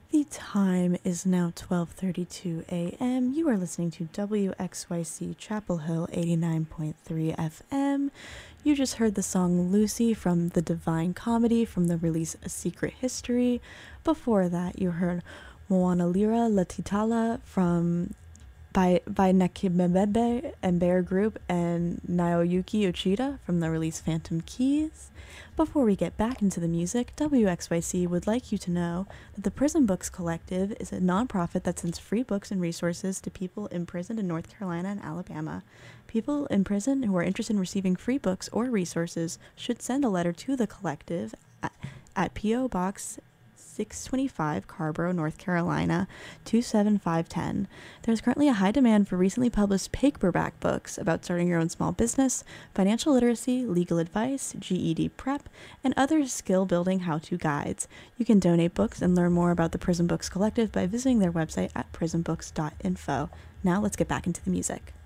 The time is now 12:32 a.m. You are listening to WXYC Chapel Hill 89.3 FM. You just heard the song Lucy from The Divine Comedy from the release A Secret History. Before that, you heard Moana Lira Latitala by Nakimebebe and Bear Group and Naoyuki Uchida from the release Phantom Keys. Before we get back into the music, WXYC would like you to know that the Prison Books Collective is a nonprofit that sends free books and resources to people imprisoned in North Carolina and Alabama. People in prison who are interested in receiving free books or resources should send a letter to the collective at P.O. Box 625 Carborough, North Carolina 27510. There's currently a high demand for recently published paperback books about starting your own small business, financial literacy, legal advice, GED prep, and other skill-building how-to guides. You can donate books and learn more about the Prison Books Collective by visiting their website at prisonbooks.info. Now let's get back into the music.